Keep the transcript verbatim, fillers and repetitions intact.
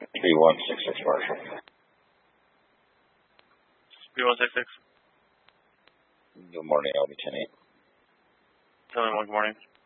B one six six Marshall. B one six six. Good morning, L B ten eight. Tell me one good morning.